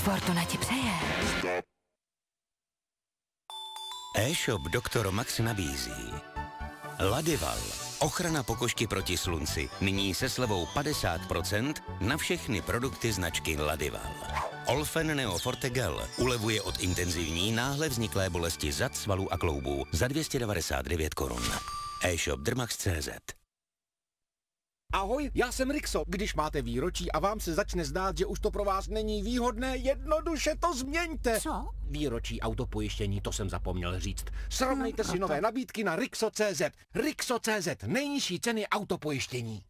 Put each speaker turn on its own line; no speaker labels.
Fortuna ti přeje.
E-shop Dr. Max nabízí Ladival. Ochrana pokožky proti slunci. Nyní se slevou 50% na všechny produkty značky Ladival. Olfen Neo Forte Gel ulevuje od intenzivní náhle vzniklé bolesti zad, svalů a kloubů za 299 korun. E-shop Drmax.cz.
Ahoj, já jsem Rixo. Když máte výročí a vám se začne zdát, že už to pro vás není výhodné, jednoduše to změňte.
Co?
Výročí autopojištění, to jsem zapomněl říct. Srovnejte si nové nabídky na Rixo.cz. Rixo.cz, nejnižší ceny autopojištění.